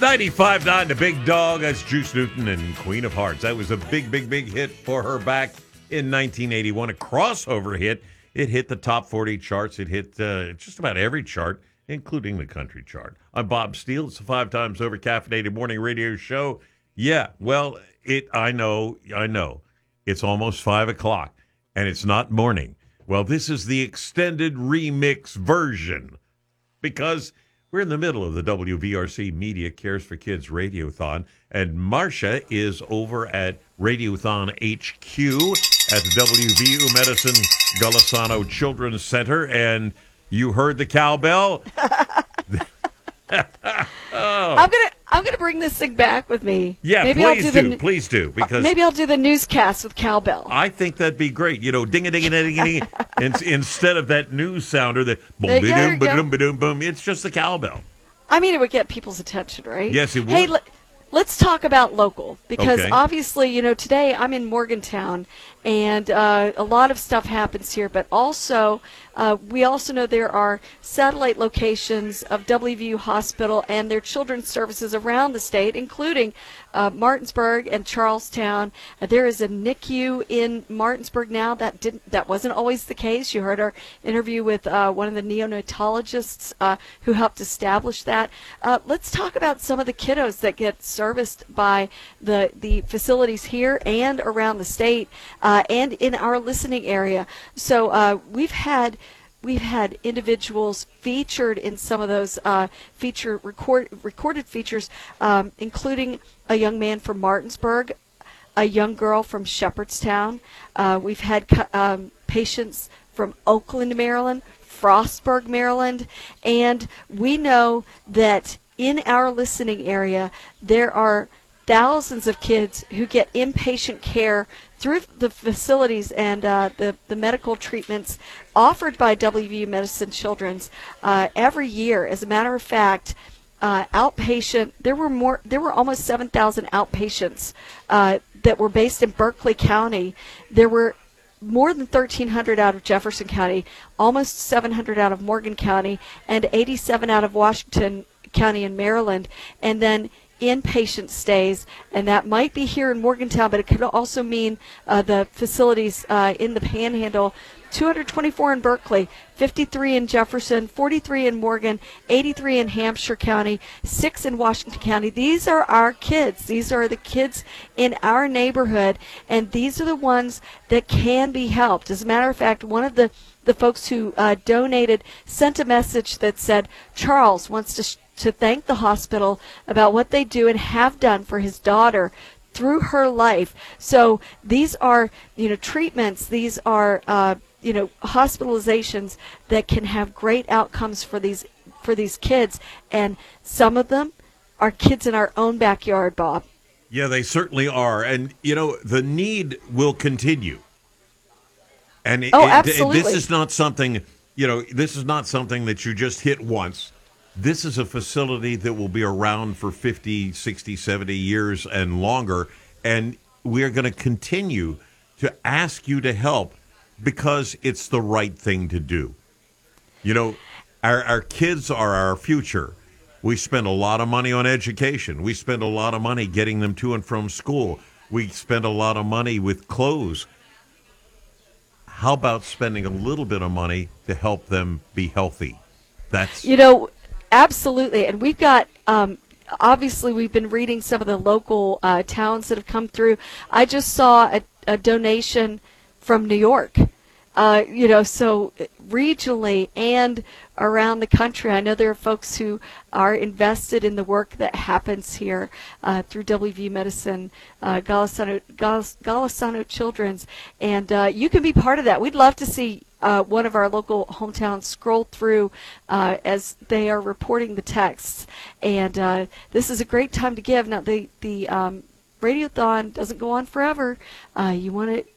95.9, The Big Dog. That's Juice Newton and Queen of Hearts. That was a big, big, big hit for her back in 1981. A crossover hit. It hit the top 40 charts. It hit just about every chart, including the country chart. I'm Bob Steele. It's a 5 times over caffeinated morning radio show. Yeah, well, I know. It's almost 5 o'clock, and it's not morning. Well, this is the extended remix version because we're in the middle of the WVRC Media Cares for Kids Radiothon, and Marcia is over at Radiothon HQ at the WVU Medicine Golisano Children's Center, and you heard the cowbell? I'm gonna bring this thing back with me. Yeah, maybe please do, because maybe I'll do the newscast with cowbell. I think that'd be great. You know, ding a ding a ding a ding, instead of that news sounder that boom boom boom boom boom. It's just the cowbell. I mean, it would get people's attention, right? Yes, it would. Hey, let's talk about local because Okay. obviously, today I'm in Morgantown, and a lot of stuff happens here. But also, we also know there are satellite locations of WVU Hospital and their children's services around the state, including Martinsburg and Charlestown. There is a NICU in Martinsburg now. That wasn't always the case. You heard our interview with one of the neonatologists who helped establish that. Let's talk about some of the kiddos that get serviced by the facilities here and around the state and in our listening area. So we've had individuals featured in some of those recorded features, including a young man from Martinsburg, a young girl from Shepherdstown. We've had patients from Oakland, Maryland, Frostburg, Maryland, and we know that in our listening area there are thousands of kids who get inpatient care through the facilities and the medical treatments offered by WVU Medicine Children's every year. As a matter of fact, outpatient, there were almost 7,000 outpatients that were based in Berkeley County. There were more than 1,300 out of Jefferson County, almost 700 out of Morgan County, and 87 out of Washington County in Maryland. And then inpatient stays, and that might be here in Morgantown, but it could also mean the facilities in the Panhandle. 224 in Berkeley, 53 in Jefferson, 43 in Morgan, 83 in Hampshire County, 6 in Washington County. These are our kids. These are the kids in our neighborhood, and these are the ones that can be helped. As a matter of fact, one of the folks who donated sent a message that said Charles wants to thank the hospital about what they do and have done for his daughter through her life. So these are, treatments. These are, hospitalizations that can have great outcomes for these kids. And some of them are kids in our own backyard, Bob. Yeah, they certainly are. And, the need will continue. And absolutely. This is not something, that you just hit once. This is a facility that will be around for 50, 60, 70 years and longer, and we are going to continue to ask you to help because it's the right thing to do. Our kids are our future. We spend a lot of money on education. We spend a lot of money getting them to and from school. We spend a lot of money with clothes. How about spending a little bit of money to help them be healthy? That's absolutely. And we've got, obviously, we've been reading some of the local towns that have come through. I just saw a donation from New York, so regionally and around the country. I know there are folks who are invested in the work that happens here through WVU Medicine, Golisano Children's, and you can be part of that. We'd love to see one of our local hometowns scroll through as they are reporting the texts. And this is a great time to give. Now, the Radiothon doesn't go on forever. You want to